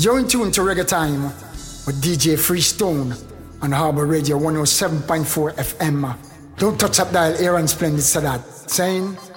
You're in tune to Reggae Time with DJ Freestone on Harbour Radio 107.4 FM. Don't touch that dial, Aaron Splendid Sadat. Saying...